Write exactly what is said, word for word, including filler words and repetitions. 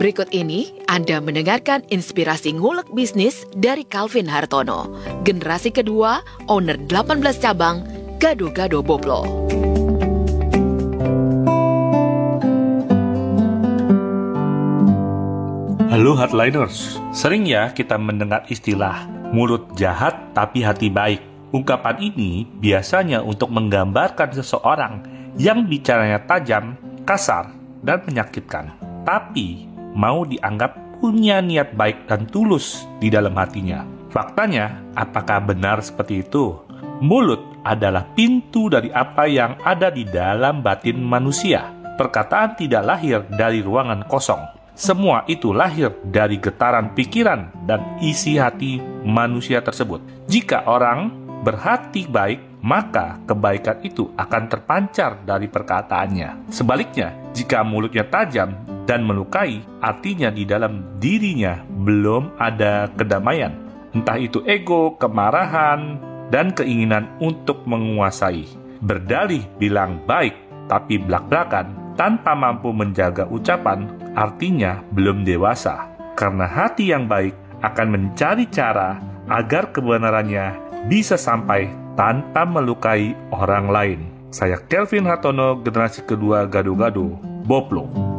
Berikut ini Anda mendengarkan inspirasi ngulek bisnis dari Calvin Hartono, generasi kedua, owner delapan belas cabang, Gado-Gado Boplo. Halo Hardliners, sering ya kita mendengar istilah mulut jahat tapi hati baik. Ungkapan ini biasanya untuk menggambarkan seseorang yang bicaranya tajam, kasar, dan menyakitkan. Tapi mau dianggap punya niat baik dan tulus di dalam hatinya. Faktanya, apakah benar seperti itu? Mulut adalah pintu dari apa yang ada di dalam batin manusia. Perkataan tidak lahir dari ruangan kosong. Semua itu lahir dari getaran pikiran dan isi hati manusia tersebut. Jika orang berhati baik, maka kebaikan itu akan terpancar dari perkataannya. Sebaliknya, jika mulutnya tajam dan melukai, artinya di dalam dirinya belum ada kedamaian. Entah itu ego, kemarahan, dan keinginan untuk menguasai. Berdalih bilang baik, tapi belak-belakan, tanpa mampu menjaga ucapan, artinya belum dewasa. Karena hati yang baik akan mencari cara agar kebenarannya bisa sampai tanpa melukai orang lain. Saya Calvin Hartono, generasi kedua Gado-Gado Boplo.